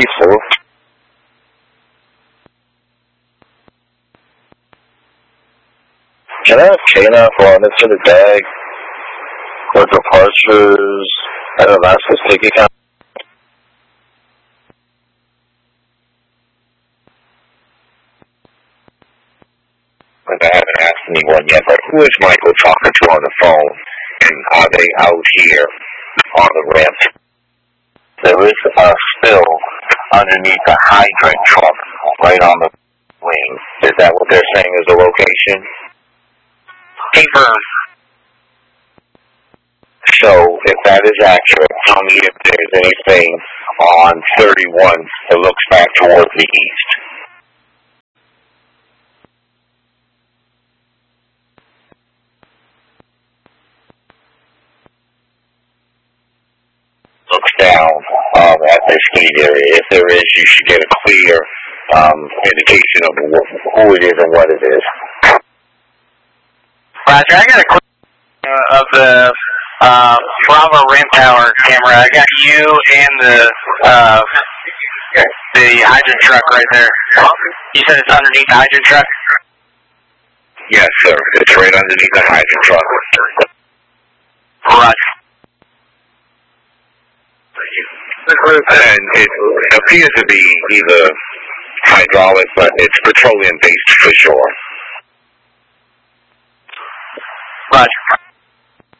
peaceful. Can I have Kayna for honest for the bag? With departures and a last sticky count? I haven't asked anyone yet, but who is Michael talking to on the phone? And are they out here on the ramp? There is a spill underneath the hydrant truck right on the wing. Is that what they're saying is the location? Paper. So, if that is accurate, tell me if there's anything on 31 that looks back towards the east. Looks down at the skate area. If there is, you should get a clear indication of who it is and what it is. Roger, I got a question of the Bravo Ramp Tower camera. I got you and the hydrant truck right there. You said it's underneath the hydrant truck? Yes, sir. It's right underneath the hydrant truck. Roger. And it appears to be either hydraulic, but it's petroleum-based for sure. Roger.